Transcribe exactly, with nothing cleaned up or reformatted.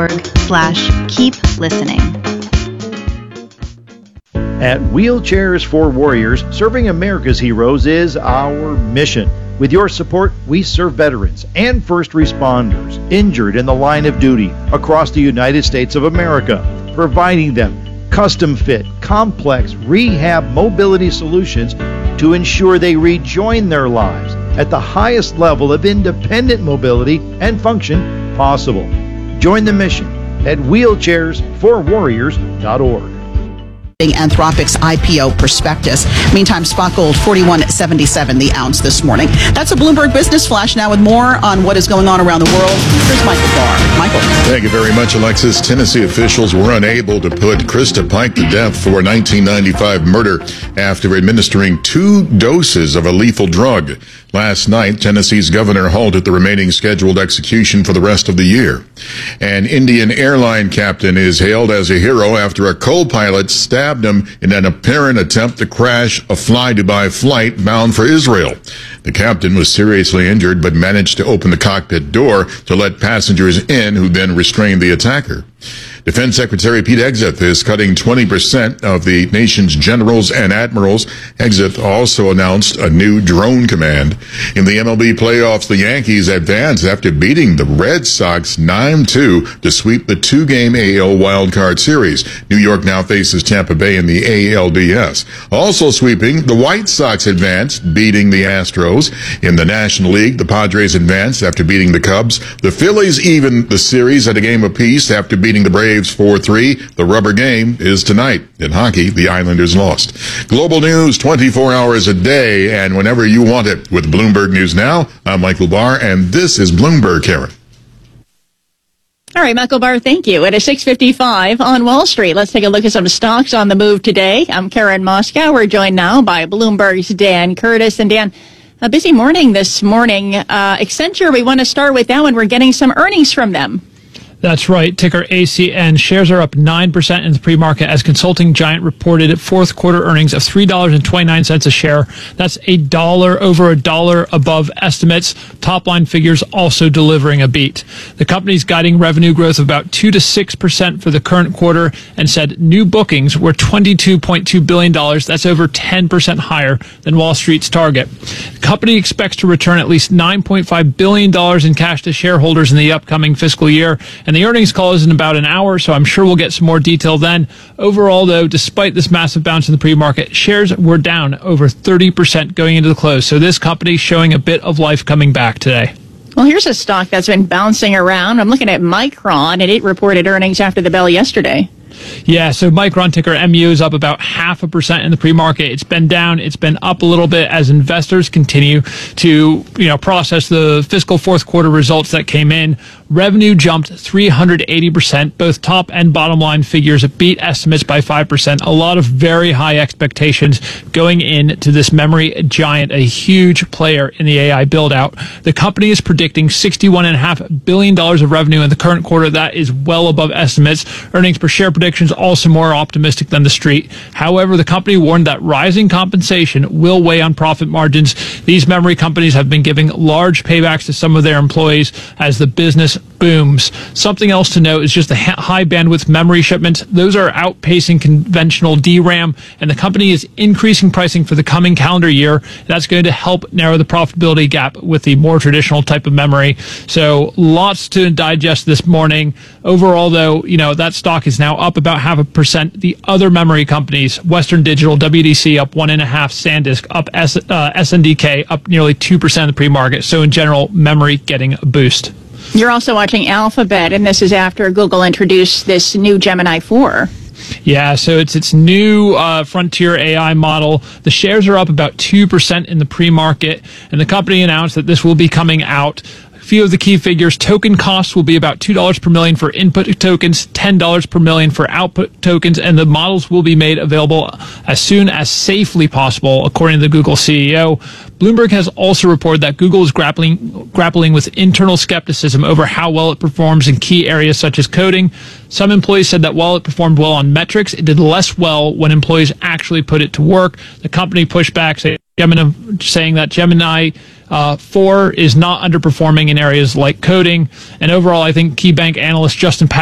org slash keep listening. At Wheelchairs for Warriors, serving America's heroes is our mission. With your support, we serve veterans and first responders injured in the line of duty across the United States of America, providing them custom-fit, complex rehab mobility solutions to ensure they rejoin their lives at the highest level of independent mobility and function possible. Join the mission at wheelchairs for warriors dot org. Anthropic's I P O prospectus. Meantime, spot gold forty-one seventy-seven the ounce this morning. That's a Bloomberg Business Flash. Now with more on what is going on around the world, here's Michael Barr. Michael. Thank you very much, Alexis. Tennessee officials were unable to put Krista Pike to death for a nineteen ninety-five murder after administering two doses of a lethal drug. Last night, Tennessee's governor halted the remaining scheduled execution for the rest of the year. An Indian airline captain is hailed as a hero after a co-pilot stabbed him in an apparent attempt to crash a Fly Dubai flight bound for Israel. The captain was seriously injured but managed to open the cockpit door to let passengers in, who then restrained the attacker. Defense Secretary Pete Hegseth is cutting twenty percent of the nation's generals and admirals. Hegseth also announced a new drone command. In the M L B playoffs, the Yankees advance after beating the Red Sox nine two to sweep the two-game A L wildcard series. New York now faces Tampa Bay in the A L D S. Also sweeping, the White Sox advanced, beating the Astros. In the National League, the Padres advanced after beating the Cubs. The Phillies even the series at a game apiece after beating the Braves four three. The rubber game is tonight. In hockey, the Islanders lost. Global news twenty-four hours a day and whenever you want it. With Bloomberg News Now, I'm Michael Barr, and this is Bloomberg, Karen. All right, Michael Barr, thank you. At a six fifty-five on Wall Street, let's take a look at some stocks on the move today. I'm Karen Moscow. We're joined now by Bloomberg's Dan Curtis. And Dan, a busy morning this morning. Uh, Accenture, we want to start with that one. We're getting some earnings from them. That's right. Ticker A C N. Shares are up nine percent in the pre-market as consulting giant reported fourth quarter earnings of three dollars and twenty-nine cents a share. That's a dollar over a dollar above estimates. Top line figures also delivering a beat. The company's guiding revenue growth of about two to six percent for the current quarter and said new bookings were twenty-two point two billion dollars. That's over ten percent higher than Wall Street's target. The company expects to return at least nine point five billion dollars in cash to shareholders in the upcoming fiscal year. And the earnings call is in about an hour, so I'm sure we'll get some more detail then. Overall, though, despite this massive bounce in the pre-market, shares were down over thirty percent going into the close. So this company showing a bit of life coming back today. Well, here's a stock that's been bouncing around. I'm looking at Micron, and it reported earnings after the bell yesterday. Yeah, so Micron, ticker M U, is up about half a percent in the pre-market. It's been down. It's been up a little bit as investors continue to, you know, process the fiscal fourth quarter results that came in. Revenue jumped three hundred eighty percent. Both top and bottom line figures beat estimates by five percent. A lot of very high expectations going into this memory giant, a huge player in the A I build-out. The company is predicting sixty-one point five billion dollars of revenue in the current quarter. That is well above estimates. Earnings per share predictions also more optimistic than the street. However, the company warned that rising compensation will weigh on profit margins. These memory companies have been giving large paybacks to some of their employees as the business booms. Something else to note is just the high bandwidth memory shipments. Those are outpacing conventional D RAM, and the company is increasing pricing for the coming calendar year. That's going to help narrow the profitability gap with the more traditional type of memory. So lots to digest this morning. Overall, though, you know, that stock is now up about half a percent. The other memory companies, Western Digital, W D C up one and a half, SanDisk up, S, uh, S N D K up nearly two percent of the pre-market. So in general, memory getting a boost. You're also watching Alphabet, and this is after Google introduced this new Gemini four. Yeah, so it's its new uh, frontier A I model. The shares are up about two percent in the pre-market, and the company announced that this will be coming out. A few of the key figures: token costs will be about two dollars per million for input tokens, ten dollars per million for output tokens, and the models will be made available as soon as safely possible, according to the Google C E O. Bloomberg has also reported that Google is grappling grappling with internal skepticism over how well it performs in key areas such as coding. Some employees said that while it performed well on metrics, it did less well when employees actually put it to work. The company pushed back, saying Gemini, saying that Gemini uh, four is not underperforming in areas like coding. And overall, I think KeyBank analyst Justin Patterson